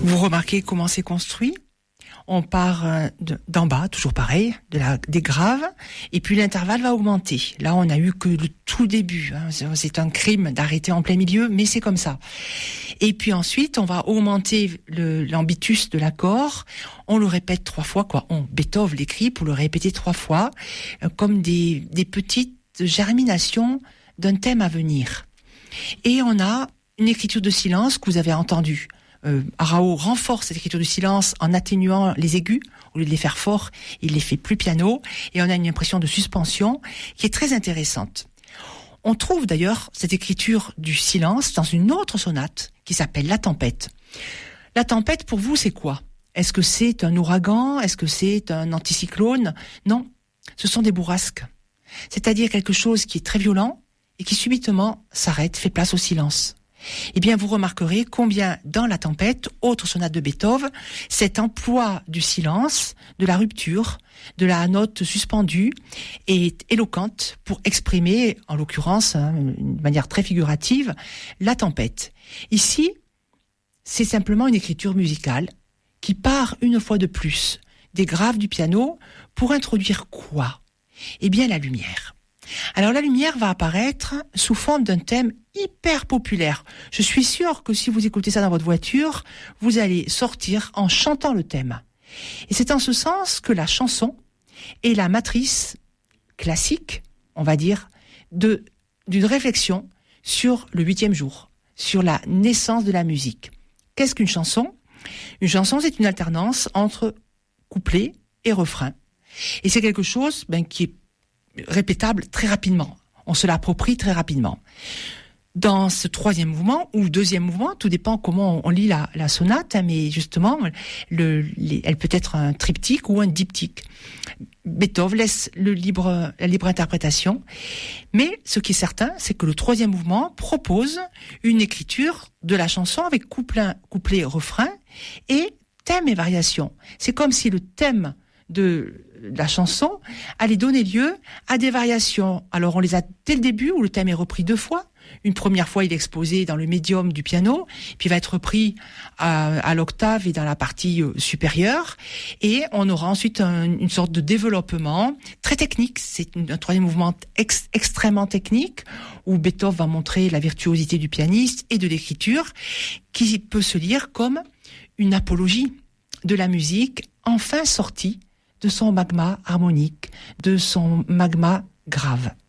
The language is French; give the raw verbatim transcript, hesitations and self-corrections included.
Vous remarquez comment c'est construit ? On part de, d'en bas, toujours pareil, de la, des graves, et puis l'intervalle va augmenter. Là, on n'a eu que le tout début. Hein. C'est, c'est un crime d'arrêter en plein milieu, mais c'est comme ça. Et puis ensuite, on va augmenter le, l'ambitus de l'accord. On le répète trois fois, quoi. On Beethoven l'écrit pour le répéter trois fois, euh, comme des, des petites germinations d'un thème à venir. Et on a une écriture de silence que vous avez entendue. Euh, Arao renforce cette écriture du silence en atténuant les aigus. Au lieu de les faire forts, il les fait plus piano. Et on a une impression de suspension qui est très intéressante. On trouve d'ailleurs cette écriture du silence dans une autre sonate qui s'appelle La Tempête. La tempête, pour vous, c'est quoi ? Est-ce que c'est un ouragan ? Est-ce que c'est un anticyclone ? Non, ce sont des bourrasques. C'est-à-dire quelque chose qui est très violent et qui subitement s'arrête, fait place au silence. Eh bien, vous remarquerez combien, dans La Tempête, autre sonate de Beethoven, cet emploi du silence, de la rupture, de la note suspendue, est éloquente pour exprimer, en l'occurrence, hein, d'une manière très figurative, la tempête. Ici, c'est simplement une écriture musicale qui part une fois de plus des graves du piano pour introduire quoi ? Eh bien, la lumière. Alors la lumière va apparaître sous forme d'un thème hyper populaire. Je suis sûre que si vous écoutez ça dans votre voiture, vous allez sortir en chantant le thème. Et c'est en ce sens que la chanson est la matrice classique, on va dire, de, d'une réflexion sur le huitième jour, sur la naissance de la musique. Qu'est-ce qu'une chanson ? Une chanson, c'est une alternance entre couplet et refrain. Et c'est quelque chose ben, qui est répétable très rapidement. On se l'approprie très rapidement. Dans ce troisième mouvement ou deuxième mouvement, tout dépend comment on lit la, la sonate, hein, mais justement, le, les, elle peut être un triptyque ou un diptyque. Beethoven laisse le libre, la libre interprétation, mais ce qui est certain, c'est que le troisième mouvement propose une écriture de la chanson avec couplet, couplet, refrain et thème et variation. C'est comme si le thème de la chanson allait donner lieu à des variations. Alors on les a dès le début où le thème est repris deux fois. Une première fois, il est exposé dans le médium du piano, puis il va être repris à, à l'octave et dans la partie supérieure. Et on aura ensuite un, une sorte de développement très technique. C'est un troisième mouvement ex, extrêmement technique où Beethoven va montrer la virtuosité du pianiste et de l'écriture qui peut se lire comme une apologie de la musique enfin sortie de son magma harmonique, de son magma grave.